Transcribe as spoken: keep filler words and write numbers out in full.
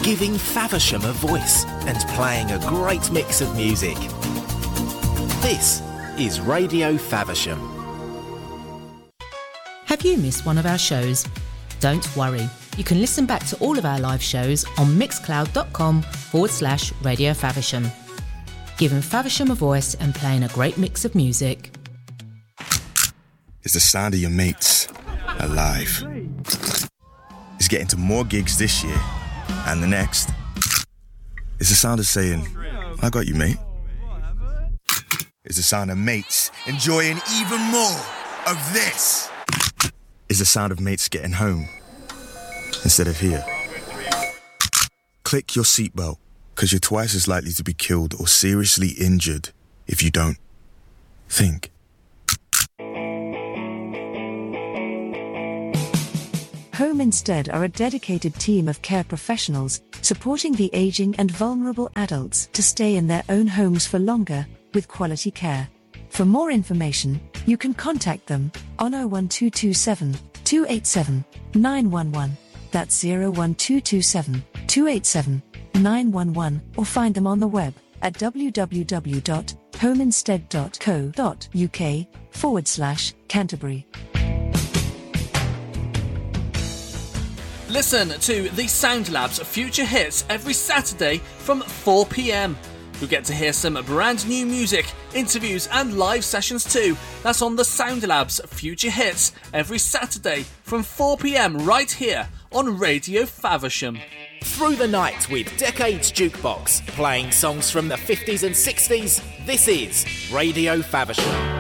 giving Faversham a voice and playing a great mix of music. This is Radio Faversham. Have you missed one of our shows? Don't worry, you can listen back to all of our live shows on mixcloud.com forward slash Radio Faversham. Giving Faversham a voice and playing a great mix of music. It's the sound of your mates alive. It's getting to more gigs this year and the next. It's the sound of saying, I got you, mate. It's the sound of mates enjoying even more of this. It's the sound of mates getting home instead of here. Click your seatbelt, because you're twice as likely to be killed or seriously injured if you don't. Think. Home Instead are a dedicated team of care professionals supporting the aging and vulnerable adults to stay in their own homes for longer with quality care. For more information, you can contact them on oh one two two seven, two eight seven, nine one one. That's oh one two two seven, two eight seven, nine one one, or find them on the web at www.homeinstead.co.uk forward slash Canterbury. Listen to the Sound Labs Future Hits every Saturday from four p.m. You'll get to hear some brand new music, interviews and live sessions too. That's on the Sound Labs Future Hits every Saturday from four p.m. right here on Radio Faversham. Through the night with Decades Jukebox, playing songs from the fifties and sixties, this is Radio Faversham.